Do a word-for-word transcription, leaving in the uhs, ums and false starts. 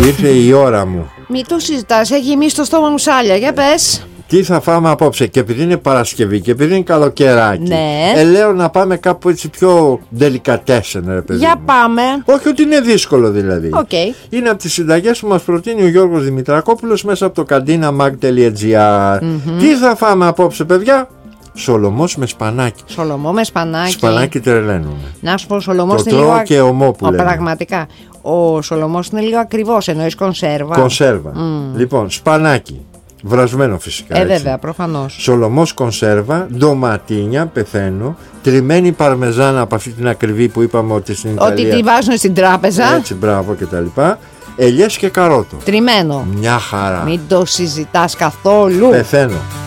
ήρθε η ώρα μου. Μη το συζητάς, έχει γεμίσει το στόμα μου σάλια. Για πες. Τι θα φάμε απόψε? Και επειδή είναι Παρασκευή και επειδή είναι καλοκαιράκι, ναι. ε, λέω να πάμε κάπου έτσι πιο delicatesen, ρε παιδί. Για μου. πάμε. Όχι ότι είναι δύσκολο δηλαδή. Okay. Είναι από τις συνταγές που μας προτείνει ο Γιώργος Δημητρακόπουλος μέσα από το καντίνα mag τελεία gr. Mm-hmm. Τι θα φάμε απόψε, παιδιά? Σολομός με σπανάκι. Σολομό με σπανάκι. Σπανάκι τρελαίνουμε. Να σου πω, ο σολομός το είναι λίγο. Και ομό που ο, λέμε. Πραγματικά. Ο σολομός είναι λίγο ακριβώς, εννοείς κονσέρβα. Κονσέρβα. Mm. Λοιπόν, σπανάκι. Βρασμένο φυσικά. Ε, έτσι. βέβαια, προφανώς. Σολομός κονσέρβα, ντοματίνια, πεθαίνω, τριμμένη παρμεζάνα από αυτή την ακριβή που είπαμε ότι στην Ιταλία. Ότι τη βάζουν στην τράπεζα. Έτσι, μπράβο κτλ. Ελιές και καρότο. Τριμμένο. Μια χαρά. Μην το συζητάς καθόλου. Πεθαίνω.